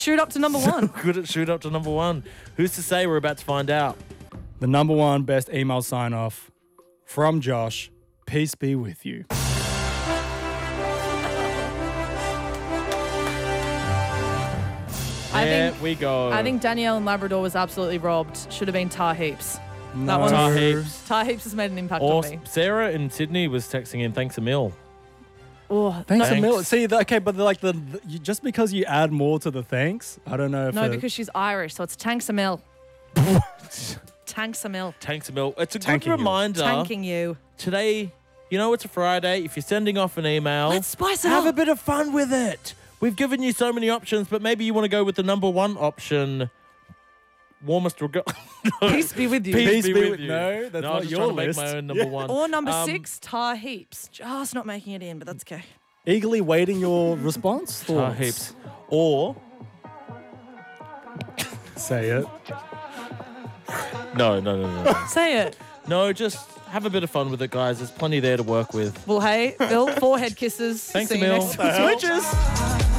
Shoot up to number one. Good at shoot up to number one. Who's to say? We're about to find out. The number one best email sign-off from Josh. Peace be with you. There we go. I think Danielle in Labrador was absolutely robbed. Should have been Tar Heaps. No. That Tar one. Heaps. Tar Heaps has made an impact Or on me. Sarah in Sydney was texting in, thanks a mil. Oh, Thanks no, a mil. See, okay, but just because you add more to the thanks, I don't know if no, because she's Irish, so it's tanks a mil. Tanks a mil. Tanks a mil. It's a Tanking good you. reminder. Tanking you. Today, you know it's a Friday. If you're sending off an email, Let's spice it have up. a bit of fun with it. We've given you so many options, but maybe you want to go with the number one option. Warmest regard. Peace be with you. Peace be with you. No, that's I not was just your trying to make list. my own number one. Or number 6, Tar Heaps. Just not making it in, but that's okay. Eagerly waiting your response? Tar Thoughts? Heaps. Or Say it. no. Say it. No, just have a bit of fun with it, guys. There's plenty there to work with. Well, hey, Bill, forehead kisses. Thanks, See you Emil. next week. Switches.